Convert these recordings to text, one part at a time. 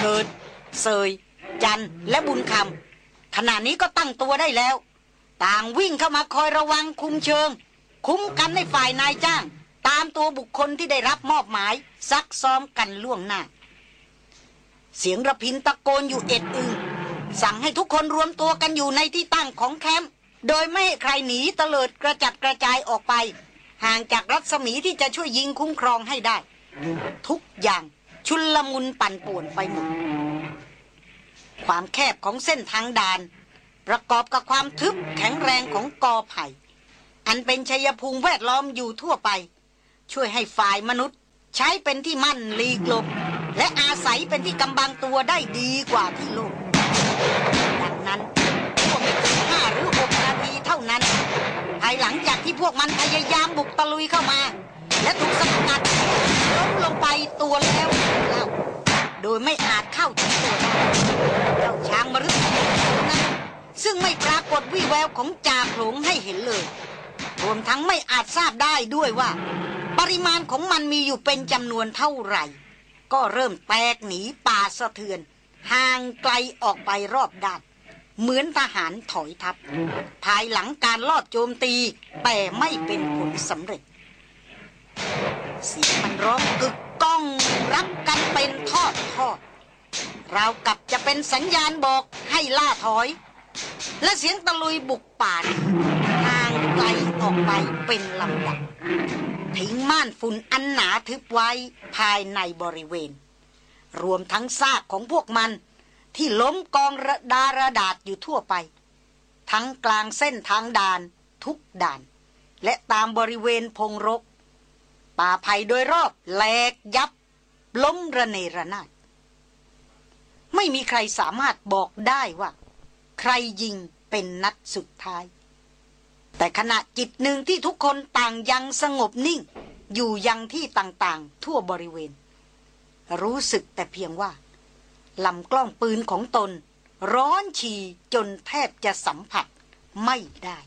ถิดเสยจันและบุญคำขณะนี้ก็ตั้งตัวได้แล้วต่างวิ่งเข้ามาคอยระวังคุมเชิงคุ้มกันในฝ่ายนายจ้างตามตัวบุคคลที่ได้รับมอบหมายซักซ้อมกันล่วงหน้าเสียงระพินตะโกนอยู่เอ็ดอึงสั่งให้ทุกคนรวมตัวกันอยู่ในที่ตั้งของแคมป์โดยไม่ให้ใครหนีเตลิดกระจัดกระจายออกไปห่างจากรัศมีที่จะช่วยยิงคุ้มครองให้ได้ทุกอย่างชุลมุนปั่นป่วนไปหมดความแคบของเส้นทางด่านประกอบกับความทึบแข็งแรงของกอไผ่อันเป็นชัยภูมิแวดล้อมอยู่ทั่วไปช่วยให้ฝ่ายมนุษย์ใช้เป็นที่มั่นหลีกหลบและอาศัยเป็นที่กำบังตัวได้ดีกว่าที่โลกดังนั้นพวกไม่เกิน5 หรือ 6 นาทีเท่านั้นภายหลังจากที่พวกมันพยายามบุกตะลุยเข้ามาและถูกสกัดล้มลงไปตัวแล้วโดยไม่อาจเข้าถึงตัวได้เจ้าช้างมฤตนั้นซึ่งไม่ปรากฏวี่แววของจ่าโขลงให้เห็นเลยรวมทั้งไม่อาจทราบได้ด้วยว่าปริมาณของมันมีอยู่เป็นจำนวนเท่าไหร่ก็เริ่มแตกหนีป่าสะเทือนห่างไกลออกไปรอบด้านเหมือนทหารถอยทัพภายหลังการลอบโจมตีแต่ไม่เป็นผลสำเร็จเสียงมันร้องกึกก้องรับกันเป็นทอดราวกับจะเป็นสัญญาณบอกให้ล่าถอยและเสียงตะลุยบุกป่าห่างไกลออกไปเป็นลำดับทิ้งม่านฝุ่นอันหนาทึบไว้ภายในบริเวณรวมทั้งซากของพวกมันที่ล้มกองระดาษอยู่ทั่วไปทั้งกลางเส้นทางด่านทุกด่านและตามบริเวณพงรกป่าไผ่โดยรอบแหลกยับล้มระเนระนาดไม่มีใครสามารถบอกได้ว่าใครยิงเป็นนัดสุดท้ายแต่ขณะจิตหนึ่งที่ทุกคนต่างยังสงบนิ่งอยู่ยังที่ต่างๆทั่วบริเวณรู้สึกแต่เพียงว่าลำกล้องปืนของตนร้อนฉี่จนแทบจะสัมผัสไม่ได้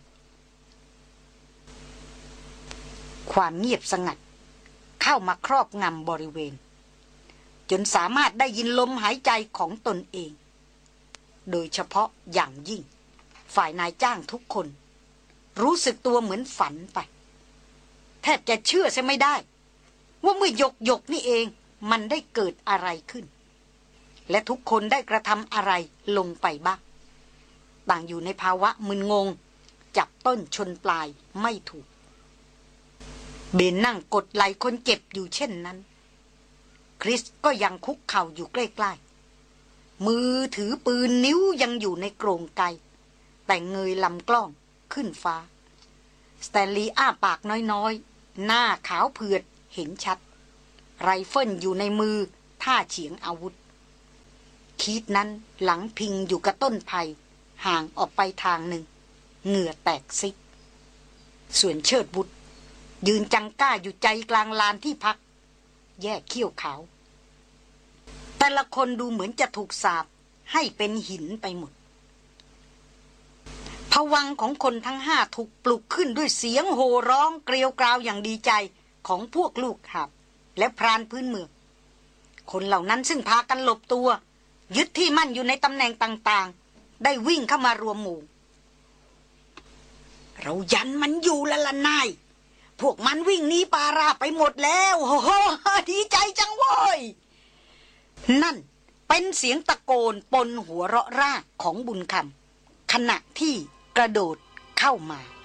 ความเงียบสงัดเข้ามาครอบงำบริเวณจนสามารถได้ยินลมหายใจของตนเองโดยเฉพาะอย่างยิ่งฝ่ายนายจ้างทุกคนรู้สึกตัวเหมือนฝันไปแทบจะเชื่อใช่ไม่ได้ว่าเมื่อหยกนี่เองมันได้เกิดอะไรขึ้นและทุกคนได้กระทำอะไรลงไปบ้างต่างอยู่ในภาวะมึนงงจับต้นชนปลายไม่ถูกเบนนั่งกดไหล่คนเจ็บอยู่เช่นนั้นคริสก็ยังคุกเข่าอยู่ใกล้ๆมือถือปืนนิ้วยังอยู่ในโกรงไกแต่เงยลำกล้องขึ้นฟ้าสแตนลีย์อ้าปากน้อยๆหน้าขาวเผือดเห็นชัดไรเฟิลอยู่ในมือท่าเฉียงอาวุธคีดนั้นหลังพิงอยู่กับต้นไผ่ห่างออกไปทางหนึ่งเหงื่อแตกซิกส่วนเชิดบุตรยืนจังก้าอยู่ใจกลางลานที่พักแยกเขี้ยวขาวแต่ละคนดูเหมือนจะถูกสาปให้เป็นหินไปหมดภวังค์ของคนทั้ง5ถูกปลุกขึ้นด้วยเสียงโห่ร้องเกลียวกราวอย่างดีใจของพวกลูกหาบและพรานพื้นเมืองคนเหล่านั้นซึ่งพากันหลบตัวยึดที่มั่นอยู่ในตำแหน่งต่างๆได้วิ่งเข้ามารวมหมู่เรายันมันอยู่แล้วล่ะนายพวกมันวิ่งหนีป่าราไปหมดแล้วโอ้โหดีใจจังโว้ยนั่นเป็นเสียงตะโกนปนหัวเราะร่าของบุญคำขณะที่กระโดดเข้ามา